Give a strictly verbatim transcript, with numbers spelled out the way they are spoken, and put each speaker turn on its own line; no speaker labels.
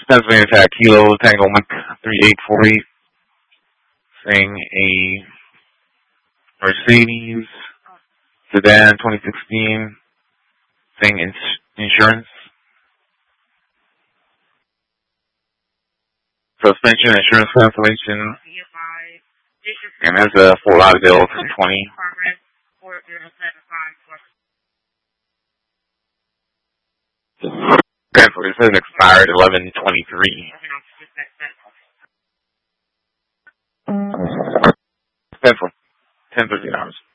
Pennsylvania Tag Kilo Tango Mike three eight four eight. Saying a Mercedes sedan twenty sixteen. Saying ins- insurance. Suspension insurance cancellation. And that's a Fort Lauderdale three twenty. Cancel. It says expired eleven twenty-three. Cancel. ten thirty hours.